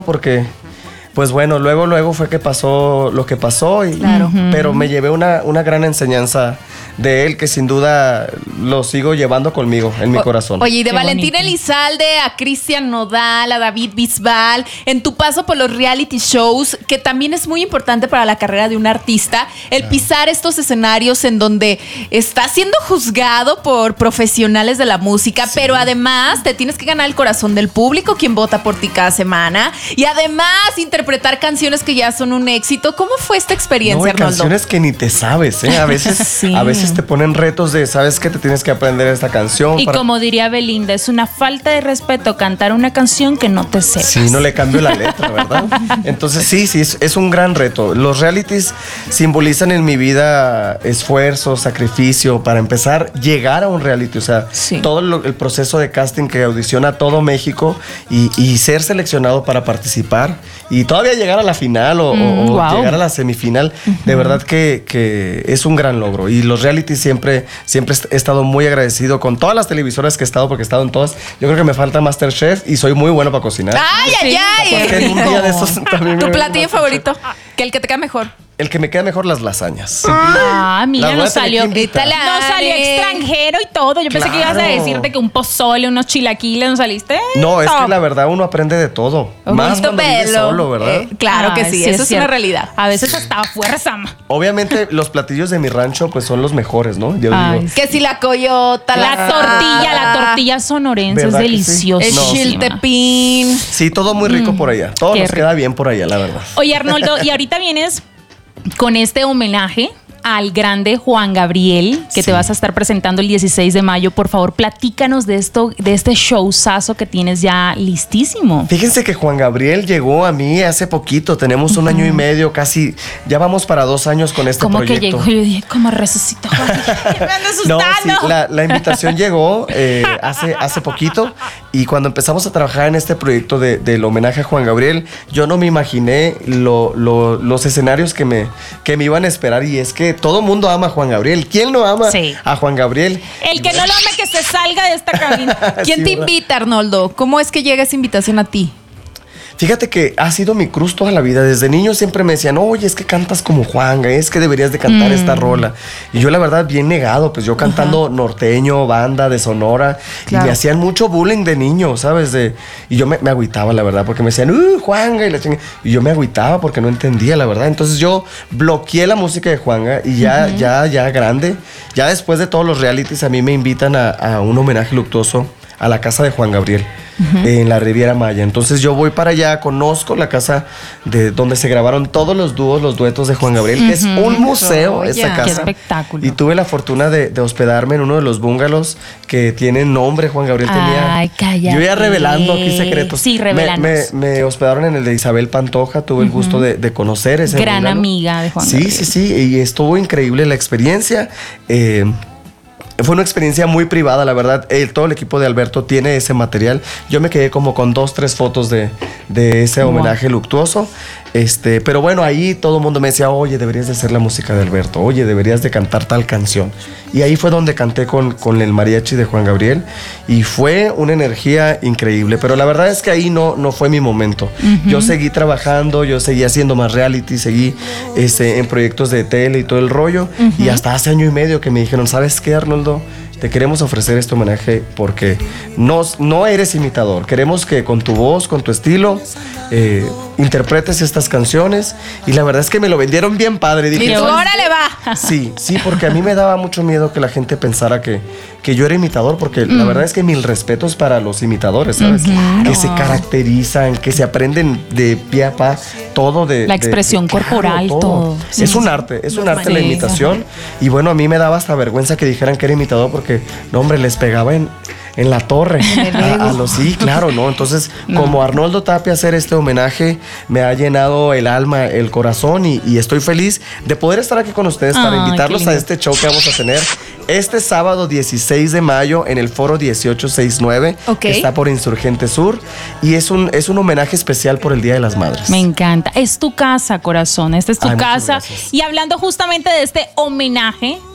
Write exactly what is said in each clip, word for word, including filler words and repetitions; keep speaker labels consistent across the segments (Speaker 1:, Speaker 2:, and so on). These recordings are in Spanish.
Speaker 1: porque pues bueno, luego luego fue que pasó lo que pasó y,
Speaker 2: claro.
Speaker 1: pero me llevé una, una gran enseñanza de él que sin duda lo sigo llevando conmigo en mi
Speaker 2: o,
Speaker 1: corazón.
Speaker 2: Oye, y de
Speaker 3: Qué
Speaker 2: Valentín
Speaker 3: bonito.
Speaker 2: Elizalde a Cristian Nodal, a David Bisbal, en tu paso por los reality shows, que también es muy importante para la carrera de un artista, el
Speaker 1: Claro.
Speaker 2: pisar estos escenarios en donde estás siendo juzgado por profesionales de la música,
Speaker 1: Sí.
Speaker 2: pero además te tienes que ganar el corazón del público, quien vota por ti cada semana, y además interpretar canciones que ya son un éxito. ¿Cómo fue esta experiencia,
Speaker 1: No, hay
Speaker 2: Arnoldo?
Speaker 1: canciones que ni te sabes, ¿eh? A veces,
Speaker 3: Sí.
Speaker 1: a veces te ponen retos de, ¿sabes qué? Te tienes que aprender esta canción.
Speaker 3: Y
Speaker 1: para-
Speaker 3: como diría Belinda, es una falta de respeto cantar una canción que no te sepas.
Speaker 1: Sí, no le cambio la letra, ¿verdad? Entonces sí, sí, es, es un gran reto. Los realities simbolizan en mi vida esfuerzo, sacrificio, para empezar, llegar a un reality. O sea,
Speaker 3: Sí.
Speaker 1: todo lo- el proceso de casting que audiciona todo México y, y ser seleccionado para participar y todavía llegar a la final o,
Speaker 3: Mm,
Speaker 1: o- o
Speaker 3: wow.
Speaker 1: llegar a la semifinal, de verdad que, que es un gran logro. Y los realities siempre, siempre he estado muy agradecido con todas las televisoras que he estado, porque he estado en todas. Yo creo que me falta MasterChef y soy muy bueno para cocinar.
Speaker 2: ¡Ay, ay,
Speaker 3: Sí,
Speaker 2: ay!
Speaker 1: Porque en un día de esos también me
Speaker 2: ¿Tu
Speaker 1: ven
Speaker 2: platillo
Speaker 1: Masterchef.
Speaker 2: favorito? Que el que te queda mejor.
Speaker 1: El que me queda mejor, las lasañas.
Speaker 3: Ah, mira,
Speaker 1: Las voy a
Speaker 3: nos
Speaker 1: tener
Speaker 3: salió,
Speaker 1: que invitar.
Speaker 3: nos salió extranjero y todo. Yo pensé que ibas a
Speaker 1: Claro.
Speaker 3: decirte que un pozole, unos chilaquiles, ¿no saliste?
Speaker 1: No, es
Speaker 3: Top.
Speaker 1: que la verdad uno aprende de todo. Más
Speaker 2: Bonito
Speaker 1: cuando vive
Speaker 2: pelo.
Speaker 1: solo, ¿verdad?
Speaker 2: Eh, claro que
Speaker 3: Ay,
Speaker 2: sí,
Speaker 3: sí,
Speaker 2: eso
Speaker 3: es
Speaker 2: es una
Speaker 3: cierto.
Speaker 2: realidad.
Speaker 3: A veces hasta a fuerza.
Speaker 1: Obviamente los platillos de mi rancho pues son los mejores, ¿no? Yo
Speaker 3: Ay,
Speaker 1: digo,
Speaker 2: Que si la coyota,
Speaker 3: La
Speaker 2: la,
Speaker 3: tortilla, la tortilla sonorense es
Speaker 1: ¿Verdad que sí?
Speaker 3: deliciosa.
Speaker 2: el
Speaker 1: No, sí.
Speaker 2: chiltepín.
Speaker 1: sí, todo muy rico por allá. Todo
Speaker 3: qué
Speaker 1: nos
Speaker 3: rico.
Speaker 1: queda bien por allá, la verdad.
Speaker 3: Oye, Arnoldo, y ahorita vienes con este homenaje al grande Juan Gabriel, que
Speaker 1: Sí.
Speaker 3: te vas a estar presentando el dieciséis de mayo. Por favor, platícanos de esto, de este showzazo que tienes ya listísimo.
Speaker 1: Fíjense que Juan Gabriel llegó a mí hace poquito, tenemos un año y medio, casi, ya vamos para dos años con este
Speaker 3: ¿Cómo
Speaker 1: proyecto.
Speaker 3: que llegó? Yo dije, ¿cómo resucitó? Me ando
Speaker 1: No,
Speaker 3: asustando.
Speaker 1: sí, la, la invitación llegó eh, hace, hace poquito y cuando empezamos a trabajar en este proyecto de- del homenaje a Juan Gabriel, yo no me imaginé lo- lo- los escenarios que me, que me iban a esperar y es que todo mundo ama a Juan Gabriel. ¿Quién no ama
Speaker 3: Sí.
Speaker 1: a Juan Gabriel?
Speaker 3: El que no lo ame, que se salga de esta cabina.
Speaker 2: ¿Quién
Speaker 1: Sí,
Speaker 2: te
Speaker 1: ¿verdad?
Speaker 2: invita, Arnoldo? ¿Cómo es que llega esa invitación a ti?
Speaker 1: Fíjate que ha sido mi cruz toda la vida. Desde niño siempre me decían, oye, es que cantas como Juanga, es que deberías de cantar esta rola. Y yo la verdad bien negado, pues yo cantando norteño, banda de Sonora,
Speaker 2: Claro.
Speaker 1: y me hacían mucho bullying de niño, ¿sabes? De, y yo me, me agüitaba, la verdad, porque me decían, uh, Juanga, y la chinga. Y yo me agüitaba porque no entendía, la verdad. Entonces yo bloqueé la música de Juanga y ya, ya, ya grande, ya después de todos los realities, a mí me invitan a, a un homenaje luctuoso a la casa de Juan Gabriel. En la Riviera Maya. Entonces yo voy para allá, conozco la casa de donde se grabaron todos los dúos, los duetos de Juan Gabriel, que es un museo
Speaker 2: Joya.
Speaker 1: esa casa.
Speaker 3: Qué espectáculo.
Speaker 1: Y tuve la fortuna de, de hospedarme en uno de los bungalows que tienen nombre. Juan Gabriel tenía.
Speaker 3: Ay, cállate.
Speaker 1: Yo ya revelando aquí secretos.
Speaker 3: Sí,
Speaker 1: Me,
Speaker 3: revélanos.
Speaker 1: me, me hospedaron en el de Isabel Pantoja. Tuve el gusto de, de conocer ese
Speaker 3: Gran
Speaker 1: bungalow.
Speaker 3: amiga de Juan
Speaker 1: Sí,
Speaker 3: Gabriel.
Speaker 1: sí, sí. Y estuvo increíble la experiencia. Eh, Fue una experiencia muy privada, la verdad. El, todo el equipo de Alberto tiene ese material. Yo me quedé como con dos, tres fotos de, de ese
Speaker 3: Wow.
Speaker 1: homenaje luctuoso. Este, pero bueno, ahí todo el mundo me decía, oye, deberías de hacer la música de Alberto. Oye, deberías de cantar tal canción. Y ahí fue donde canté con, con el mariachi de Juan Gabriel. Y fue una energía increíble. Pero la verdad es que ahí no, no fue mi momento. Yo seguí trabajando, yo seguí haciendo más reality, seguí este, en proyectos de tele y todo el rollo. Y hasta hace año y medio que me dijeron, ¿sabes qué, Arnoldo? Te queremos ofrecer este homenaje porque no, no eres imitador. Queremos que con tu voz, con tu estilo, eh, interpretes estas canciones. Y la verdad es que me lo vendieron bien padre.
Speaker 2: Y
Speaker 1: Dije,
Speaker 2: tú,
Speaker 3: bueno.
Speaker 2: órale, va.
Speaker 1: sí, sí, porque a mí me daba mucho miedo que la gente pensara que, que yo era imitador, porque la verdad es que mil respetos para los imitadores, ¿sabes? Que se caracterizan, que se aprenden de pie a pa todo de...
Speaker 3: La
Speaker 1: de-
Speaker 3: expresión
Speaker 1: de- claro,
Speaker 3: corporal, todo. Sí,
Speaker 1: es
Speaker 3: sí,
Speaker 1: un
Speaker 3: sí.
Speaker 1: arte, es un arte la
Speaker 3: Sí.
Speaker 1: imitación. Y bueno, a mí me daba hasta vergüenza que dijeran que era imitador porque, no, hombre, les pegaba en, en la torre. A, a los, sí, claro, ¿no? Entonces, como Arnoldo Tapia hacer este homenaje me ha llenado el alma, el corazón y, y estoy feliz de poder estar aquí con ustedes para
Speaker 3: Ay,
Speaker 1: invitarlos
Speaker 3: qué lindo.
Speaker 1: a este show que vamos a tener este sábado dieciséis de mayo en el Foro dieciocho sesenta y nueve,
Speaker 2: Ok.
Speaker 1: que está por Insurgente Sur, y es un, es un homenaje especial por el Día de las Madres.
Speaker 3: Me encanta. Es tu casa, corazón. Esta es tu
Speaker 1: Ay, muchas
Speaker 3: casa.
Speaker 1: gracias.
Speaker 3: Y hablando justamente de este homenaje,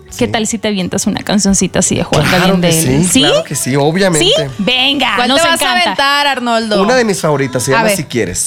Speaker 3: ¿Qué
Speaker 1: Sí.
Speaker 3: tal si te avientas una cancioncita así de Juan
Speaker 1: Claro
Speaker 3: Gabriel?
Speaker 1: que
Speaker 3: de él?
Speaker 1: sí, claro que sí, obviamente.
Speaker 3: ¿Sí? Venga,
Speaker 2: ¿Cuál
Speaker 3: nos
Speaker 2: te vas
Speaker 3: encanta.
Speaker 2: a aventar, Arnoldo?
Speaker 1: Una de mis favoritas se
Speaker 2: A
Speaker 1: llama
Speaker 2: ver.
Speaker 1: Si Quieres.